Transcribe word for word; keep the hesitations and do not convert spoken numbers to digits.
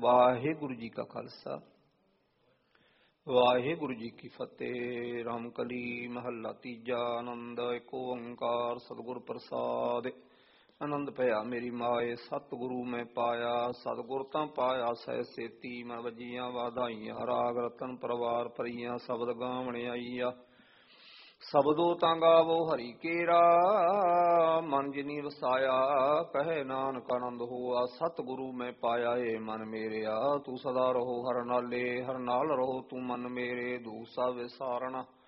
ਵਾਹਿਗੁਰੂ ਜੀ ਕਾ ਖਾਲਸਾ ਵਾਹਿਗੁਰੂ ਜੀ ਕੀ ਫਤਿਹ। ਰਾਮਕਲੀ ਮਹੱਲਾ ਤੀਜਾ। ਆਨੰਦ ਏਕ ਓੰਕਾਰ ਸਤਿਗੁਰ ਪ੍ਰਸਾਦਿ। ਆਨੰਦ ਭਇਆ ਮੇਰੀ ਮਾਏ ਸਤਿਗੁਰੂ ਮੈਂ ਪਾਇਆ। ਸਤਿਗੁਰ ਤਾਂ ਪਾਇਆ ਸਹਿ ਸੇਤੀ। ਮੈਂ ਵਜੀਆਂ ਵਾਧਾਈਆਂ ਰਾਗ ਰਤਨ ਪਰਵਾਰ ਭਰੀਆਂ ਸ਼ਬਦ ਗਾਵਣ ਆਈਆ। ਸ਼ਬਦੋ ਤਾਂ ਗਾਵੋ ਹਰੀ ਕੇਰਾ ਮਨ ਜਿਨੀ ਵਸਾਇਆ। ਕਹੇ ਨਾਨਕ ਆਨੰਦ ਹੋਆ ਸਤਿਗੁਰੂ ਮੈਂ ਪਾਇਆ। ਏ ਮਨ ਮੇਰਿਆ ਤੂੰ ਸਦਾ ਰਹੋ ਹਰ ਨਾਲੇ। ਹਰ ਨਾਲ ਰਹੋ ਤੂੰ ਮਨ ਮੇਰੇ। ਦੂਸਾ ਵਿਸਾਰਣਾ